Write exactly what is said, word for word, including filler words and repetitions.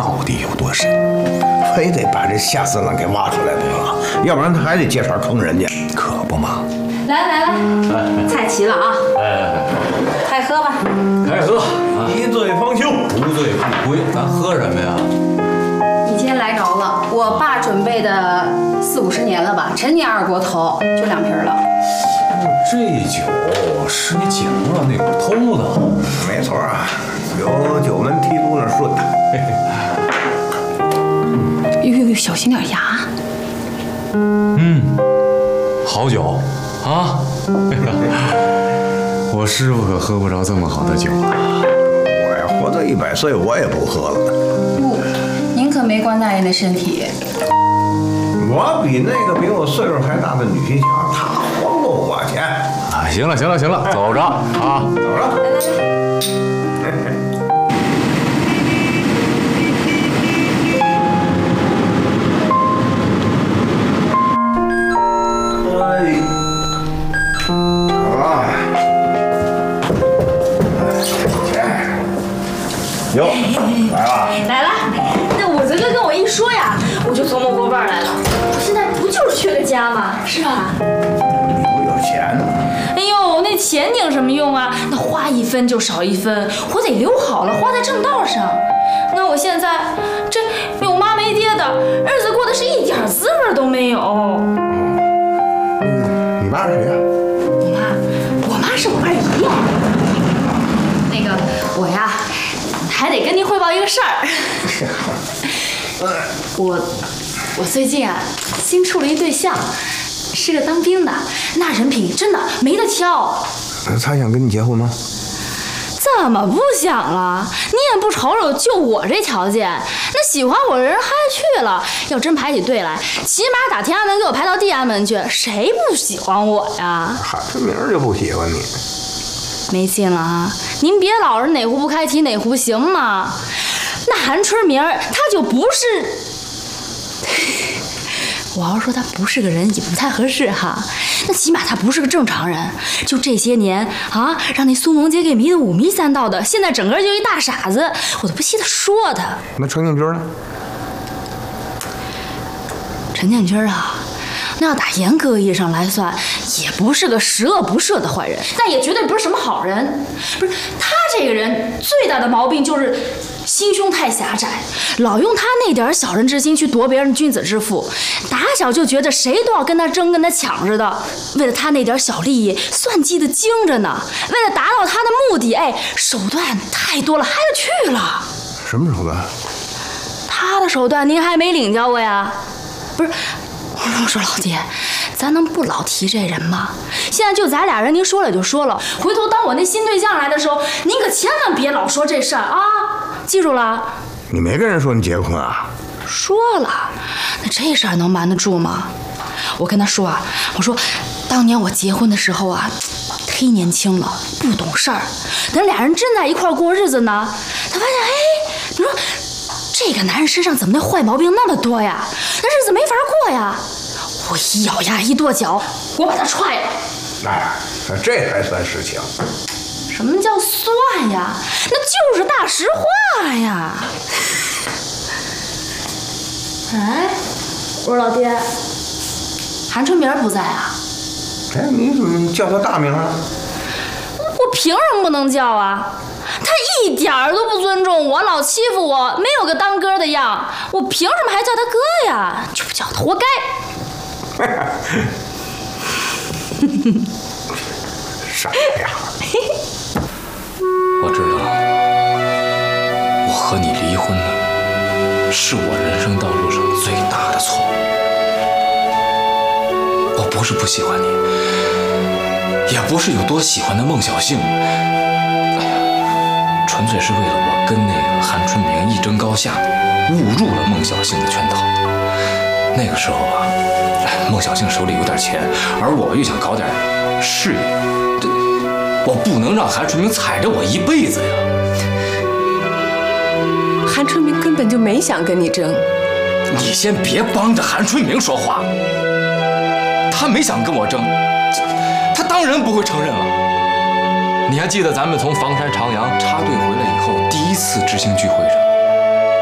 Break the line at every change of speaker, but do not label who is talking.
到底有多深，非得把这下三滥给挖出来不可，要不然他还得接茬坑人家，可不嘛。
来来来，菜齐了啊！
哎，
开喝吧。
开喝，
一醉方休，
无醉不归。咱喝什么呀？
你今天来着了，我爸准备的四五十年了吧，陈年二锅头，就两瓶了。
这酒是你姐夫让那股偷的？
没错啊，有九门提督那顺的。
呦呦呦，小心点牙。
嗯，好酒啊！我师傅可喝不着这么好的酒啊！
我呀，活到一百岁，我也不喝了。
不，您可没关大人的身体。
我比那个比我岁数还大的女婿强，他活不过我去。
啊，行了行了行了，走着啊，
走着。
来来来。
哎，好了。哟，来了。
来了，那我这个跟我一说呀，我就琢磨过味儿来了。我现在不就是缺个家吗？是吧？
你不有钱呢？
哎呦，那钱顶什么用啊？那花一分就少一分，我得留好了，花在正道上。那我现在这有妈没爹的日子过得是一点滋味都没有。
你妈是谁呀？
我妈，我妈是我二姨。那个我呀，还得跟您汇报一个事儿。我我最近啊，新处了一对象，是个当兵的，那人品真的没得挑。
他想跟你结婚吗？
怎么不想了？你也不瞅瞅，就我这条件，那喜欢我的人还去了。要真排起队来，起码打天安门给我排到地安门去，谁不喜欢我呀？
喊出名就不喜欢你。
没劲了啊！您别老是哪壶不开提哪壶行吗？那韩春明他就不是，我要说他不是个人也不太合适哈。那起码他不是个正常人。就这些年啊，让那苏萌姐给迷得五迷三道的，现在整个就一大傻子，我都不稀得说他。
那程建军呢？
陈建军啊，那要打严格意义上来算，也不是个十恶不赦的坏人，但也绝对不是什么好人。不是他这个人最大的毛病就是心胸太狭窄，老用他那点小人之心去夺别人君子之腹，打小就觉得谁都要跟他争跟他抢似的，为了他那点小利益算计的精着呢，为了达到他的目的，哎，手段太多了，嗨了去了。
什么手段？
他的手段您还没领教过呀？不是，我说老爹，咱能不老提这人吗？现在就咱俩人，您说了也就说了，回头当我那新对象来的时候，您可千万别老说这事儿啊，记住了。
你没跟人说你结婚啊？
说了，那这事儿能瞒得住吗？我跟他说啊，我说当年我结婚的时候啊，忒年轻了，不懂事儿。等俩人真在一块儿过日子呢，他发现，哎，你说这个男人身上怎么那坏毛病那么多呀？那日子没法过呀！我一咬牙一跺脚，我把他踹了。
哎，这还算实情。
什么叫算呀？那就是大实话呀！哎，我说老爹，韩春明不在啊？
哎，你怎么叫他大名啊？
我凭什么不能叫啊？他一点儿都不尊重我，老欺负我，没有个当哥的样，我凭什么还叫他哥呀？就不叫他活该。
傻呀！
我知道，我和你离婚呢，是我人生道路上最大的错误。我不是不喜欢你，也不是有多喜欢的孟小杏，哎呀，纯粹是为了我跟那个韩春明一争高下，误入了孟小杏的圈套。那个时候啊，孟小杏手里有点钱，而我又想搞点事业，这我不能让韩春明踩着我一辈子呀。
韩春明根本就没想跟你争。
你先别帮着韩春明说话，他没想跟我争，他当然不会承认了。你还记得咱们从房山长阳插队回来以后，第一次知青聚会上，